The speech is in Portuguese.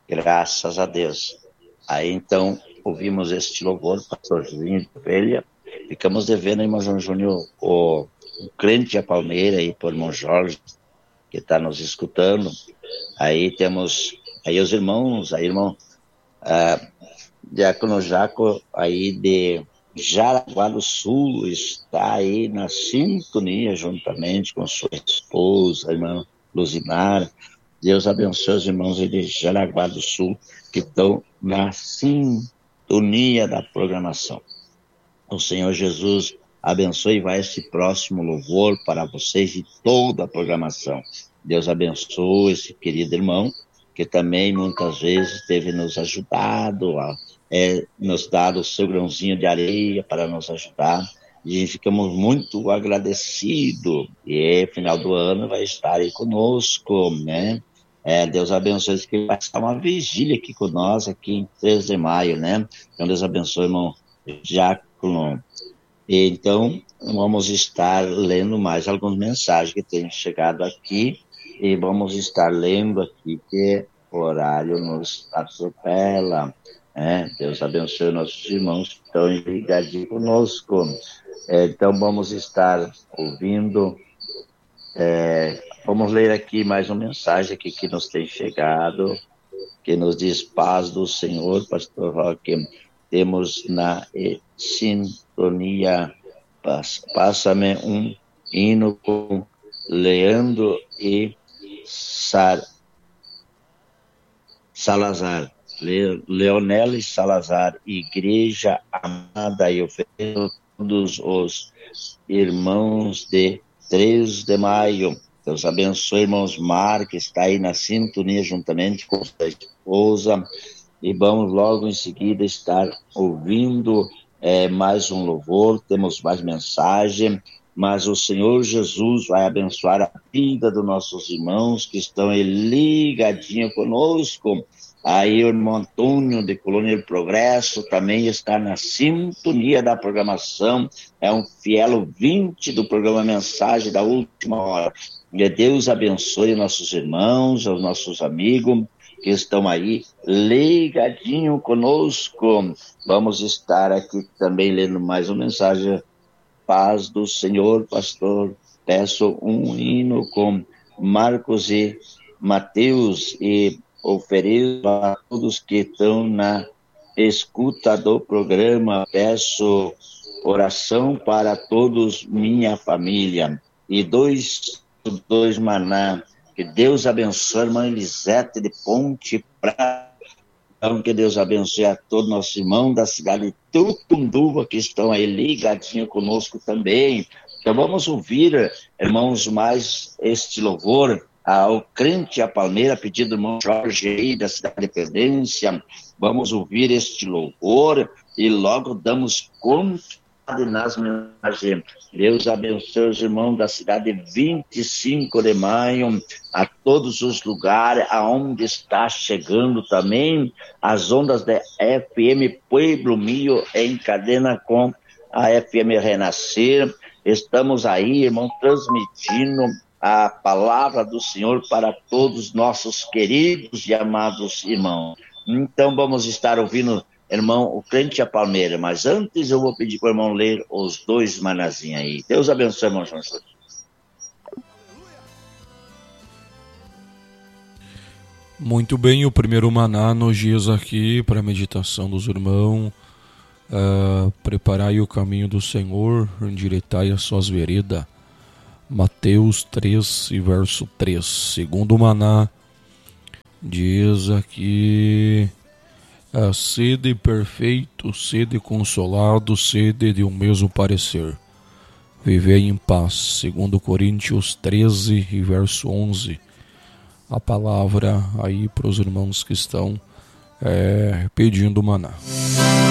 Graças a Deus. Aí então ouvimos este louvor, pastorzinho de ovelha. Ficamos devendo, irmão João Júnior, o crente de Palmeira aí por irmão Jorge, que está nos escutando. Aí temos aí os irmãos, aí irmão Diácono Jaco aí de Jaraguá do Sul está aí na sintonia juntamente com sua esposa, a irmã Luzinar. Deus abençoe os irmãos aí de Jaraguá do Sul que estão na sintonia da programação. O Senhor Jesus abençoe e vai esse próximo louvor para vocês e toda a programação. Deus abençoe esse querido irmão que também muitas vezes teve nos ajudado, nos dado o seu grãozinho de areia para nos ajudar. E ficamos muito agradecidos. E final do ano vai estar aí conosco, né? Deus abençoe, que vai estar uma vigília aqui com nós, aqui em 3 de maio, né? Então Deus abençoe, irmão Diácono. Então, vamos estar lendo mais algumas mensagens que têm chegado aqui e vamos estar lendo aqui, que o horário nos atropela. Deus abençoe nossos irmãos que estão ligadinhos conosco. Então, vamos estar ouvindo. Vamos ler aqui mais uma mensagem aqui que nos tem chegado, que nos diz: paz do Senhor, pastor Roque. Temos na sintonia, passa-me um hino com Leandro e Salazar, Leonel e Salazar, igreja amada, e ofereço todos os irmãos de 3 de maio. Deus abençoe, irmãos Mar, que está aí na sintonia juntamente com sua esposa. E vamos logo em seguida estar ouvindo mais um louvor, temos mais mensagem, mas o Senhor Jesus vai abençoar a vida dos nossos irmãos que estão aí ligadinhos conosco. Aí o irmão Antônio de Colônia do Progresso também está na sintonia da programação, é um fiel ouvinte do programa Mensagem da Última Hora. E Deus abençoe nossos irmãos, os nossos amigos que estão aí ligadinho conosco. Vamos estar aqui também lendo mais uma mensagem. Paz do Senhor, pastor. Peço um hino com Marcos e Mateus e ofereço a todos que estão na escuta do programa. Peço oração para todos, minha família. E dois maná. Que Deus abençoe a irmã Elisete de Ponte Prata. Que Deus abençoe a todos nossos irmãos da cidade de Tucunduva que estão aí ligadinhos conosco também. Então vamos ouvir, irmãos, mais este louvor ao crente a Palmeira, pedido do irmão Jorge aí da cidade de Pendência. Vamos ouvir este louvor e logo damos conta nas mensagens. Deus abençoe os irmãos da cidade de 25 de maio, a todos os lugares aonde está chegando também as ondas da FM Pueblo Mio em cadena com a FM Renascer. Estamos aí, irmão, transmitindo a palavra do Senhor para todos os nossos queridos e amados irmãos. Então vamos estar ouvindo, irmão, o crente a Palmeira, mas antes eu vou pedir para o irmão ler os 2 manazinhos aí. Deus abençoe, irmão João Júnior. Muito bem, o primeiro maná nos dias aqui para a meditação dos irmãos. Preparai o caminho do Senhor, endireitai as suas veredas. Mateus 3 e verso 3. Segundo maná, diz aqui: sede perfeito, sede consolado, sede de um mesmo parecer. Vivei em paz. Segundo Coríntios 13 e verso 11. A palavra aí para os irmãos que estão pedindo maná.